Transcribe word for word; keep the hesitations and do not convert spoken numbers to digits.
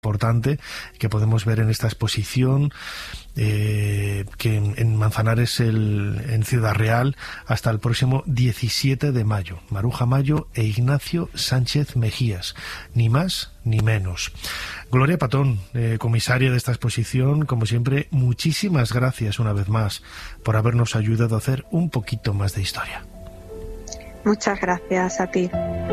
importante que podemos ver en esta exposición eh, que en, en Manzanares, el, en Ciudad Real, hasta el próximo diecisiete de mayo. Maruja Mayo e Ignacio Sánchez Mejías, ni más ni menos. Gloria Patón, eh, comisaria de esta exposición, como siempre, muchísimas gracias una vez más por habernos ayudado a hacer un poquito más de historia. Muchas gracias a ti.